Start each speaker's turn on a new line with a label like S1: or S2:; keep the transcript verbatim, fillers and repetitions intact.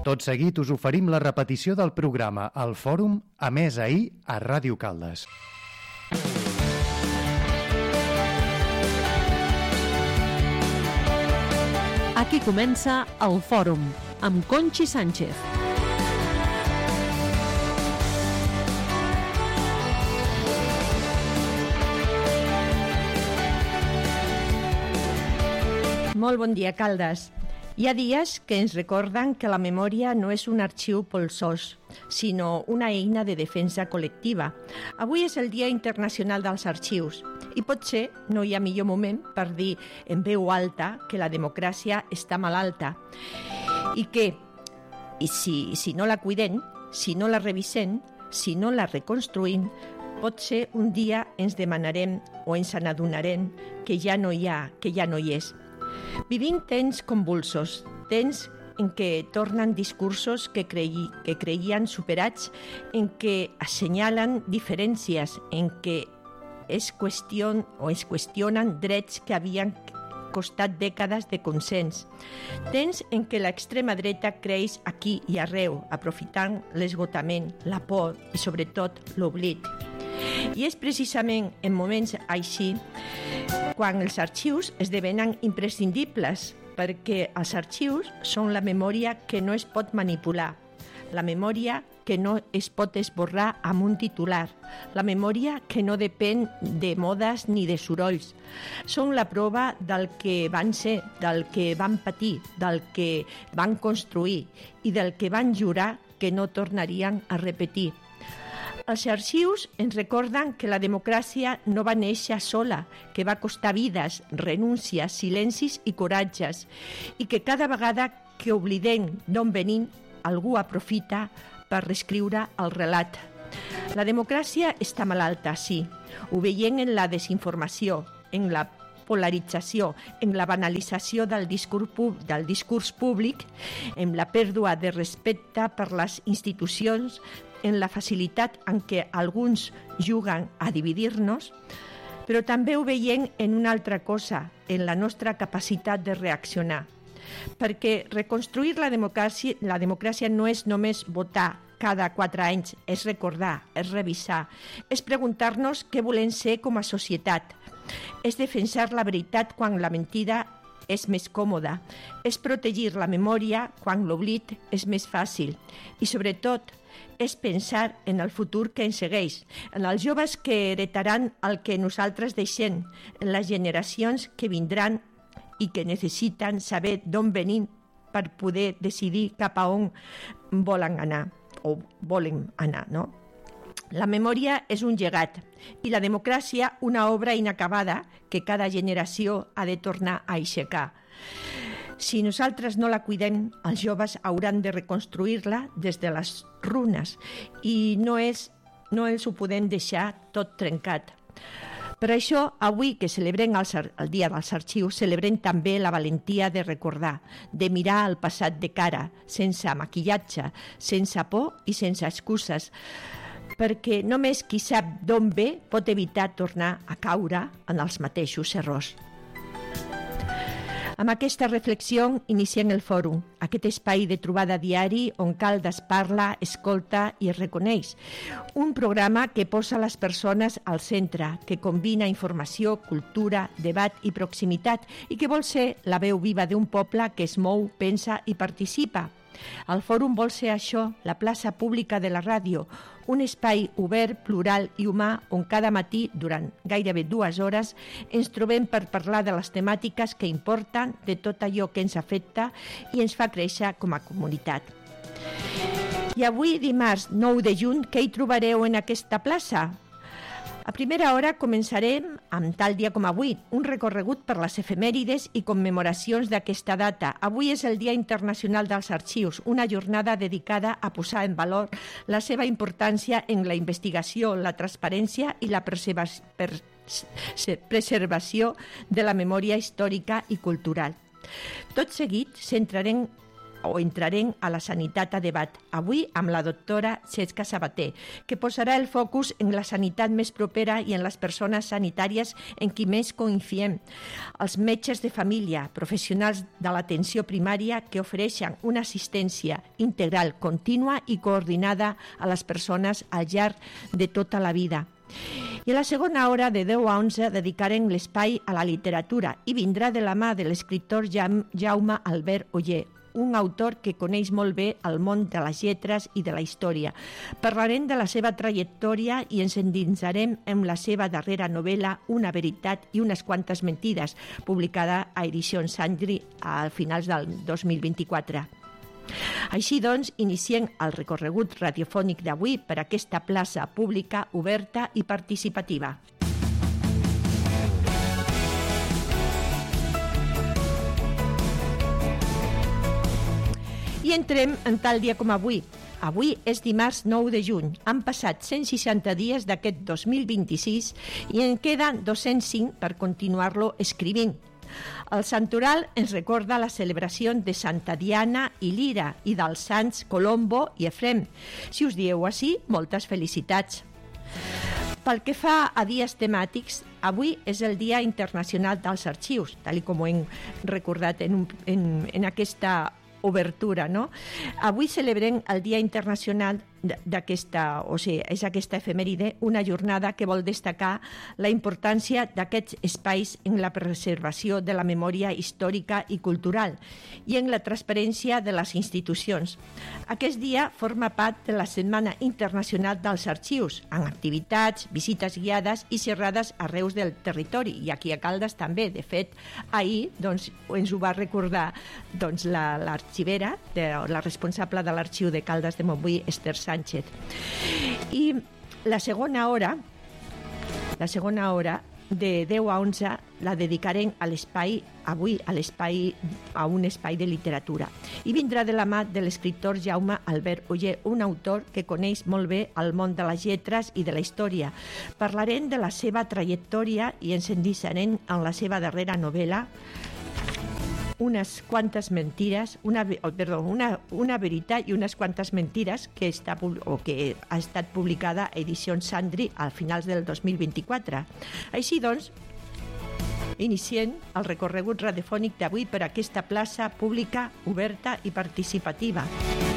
S1: Tot seguit us oferim la repetició del programa El Fòrum, emès ahir a Ràdio Caldes.
S2: Aquí comença El Fòrum, amb Conchi Sánchez.
S3: Molt bon dia, Caldes. Hi ha dies que ens recorden que la memòria no és un arxiu polsós, sinó una eina de defensa col·lectiva. Avui és el Dia Internacional dels Arxius i potser no hi ha millor moment per dir en veu alta que la democràcia està malalta i que, i si, si no la cuidem, si no la revisem, si no la reconstruïm, potser un dia ens demanarem o ens n'adonarem que ja no hi ha, que ja no hi és. Vivim temps convulsos, temps en què tornen discursos que, creï, que creien superats, en què assenyalen diferències, en què es, qüestion, o es qüestionen drets que havien costat dècades de consens. Temps en què l'extrema dreta creix aquí i arreu, aprofitant l'esgotament, la por i sobretot l'oblit. I és precisament en moments així quan els arxius esdevenen imprescindibles, perquè els arxius són la memòria que no es pot manipular, la memòria que no es pot esborrar amb un titular, la memòria que no depèn de modes ni de sorolls. Són la prova del que van ser, del que van patir, del que van construir i del que van jurar que no tornarien a repetir. Els arxius ens recorden que la democràcia no va néixer sola, que va costar vides, renúncies, silencis i coratges, i que cada vegada que oblidem d'on venim, algú aprofita per reescriure el relat. La democràcia està malalta, sí. Ho veiem en la desinformació, en la polarització, en la banalització del discurs, del discurs públic, en la pèrdua de respecte per les institucions, en la facilitat en què alguns juguen a dividir-nos, però també ho veiem en una altra cosa, en la nostra capacitat de reaccionar. Perquè reconstruir la democràcia, la democràcia no és només votar cada quatre anys, és recordar, és revisar, és preguntar-nos què volem ser com a societat, és defensar la veritat quan la mentida és més còmoda, és protegir la memòria quan l'oblit és més fàcil i, sobretot, és pensar en el futur que ens segueix, en els joves que heretaran el que nosaltres deixem, en les generacions que vindran i que necessiten saber d'on venim per poder decidir cap a on volen anar o volen anar, no? La memòria és un llegat i la democràcia una obra inacabada que cada generació ha de tornar a aixecar. Si nosaltres no la cuidem, els joves hauran de reconstruir-la des de les runes i no, és, no els ho podem deixar tot trencat. Per això, avui que celebrem el, el Dia dels Arxius, celebrem també la valentia de recordar, de mirar el passat de cara, sense maquillatge, sense por i sense excuses, perquè només qui sap d'on ve pot evitar tornar a caure en els mateixos errors. Amb aquesta reflexió iniciem el fòrum, aquest espai de trobada diari on Caldes parla, escolta i es reconeix. Un programa que posa les persones al centre, que combina informació, cultura, debat i proximitat i que vol ser la veu viva d'un poble que es mou, pensa i participa. El fòrum vol ser això, la plaça pública de la ràdio, un espai obert, plural i humà on cada matí, durant gairebé dues hores, ens trobem per parlar de les temàtiques que importen, de tot allò que ens afecta i ens fa créixer com a comunitat. I avui, dimarts nou de juny, què hi trobareu en aquesta plaça? A primera hora començarem, amb tal dia com avui, un recorregut per les efemèrides i commemoracions d'aquesta data. Avui és el Dia Internacional dels Arxius, una jornada dedicada a posar en valor la seva importància en la investigació, la transparència i la preservació de la memòria històrica i cultural. Tot seguit, centrarem o entrarem a la sanitat a debat, avui amb la doctora Cesca Sabater, que posarà el focus en la sanitat més propera i en les persones sanitàries en qui més confiem. Els metges de família, professionals de l'atenció primària que ofereixen una assistència integral, contínua i coordinada a les persones al llarg de tota la vida. I a la segona hora, de deu a onze, dedicarem l'espai a la literatura i vindrà de la mà de l'escriptor Jaume Albert Oller, un autor que coneix molt bé el món de les lletres i de la història. Parlarem de la seva trajectòria i ens endinsarem en la seva darrera novel·la, Una veritat i unes quantes mentides, publicada a Edicions Sandri a finals del dos mil vint-i-quatre. Així doncs, iniciem el recorregut radiofònic d'avui per aquesta plaça pública oberta i participativa. I entrem en tal dia com avui. Avui és dimarts nou de juny. Han passat cent seixanta dies d'aquest dos mil vint-i-sis i en queden dos-cents cinc per continuar-lo escrivint. El santoral ens recorda la celebració de Santa Diana i Lira i dels sants Colombo i Efrem. Si us dieu així, moltes felicitats. Pel que fa a dies temàtics, avui és el Dia Internacional dels Arxius, tal com ho hem recordat en, un, en, en aquesta obertura, no? Avui celebrem el Dia Internacional d'aquesta, o sigui, és aquesta efemèride, una jornada que vol destacar la importància d'aquests espais en la preservació de la memòria històrica i cultural i en la transparència de les institucions. Aquest dia forma part de la Setmana Internacional dels Arxius, amb activitats, visites guiades i xerrades arreu del territori, i aquí a Caldes també. De fet, ahir doncs, ens ho va recordar doncs, la, l'arxivera, de, la responsable de l'arxiu de Caldes de Montbui, Esther Sánchez. I la segona hora, la segona hora de deu a onze la dedicarem a l'espai, avui a l'espai, a un espai de literatura. I vindrà de la mà de l'escriptor Jaume Albert Oller, un autor que coneix molt bé el món de les lletres i de la història. Parlarem de la seva trajectòria i ens endinsarem en la seva darrera novel·la, unes quantes mentides, una, oh, perdó, una, una veritat i unes quantes mentides que, està, o que ha estat publicada a Edicions Sandri al finals del dos mil vint-i-quatre. Així doncs, iniciem el recorregut radiofònic d'avui per aquesta plaça pública, oberta i participativa.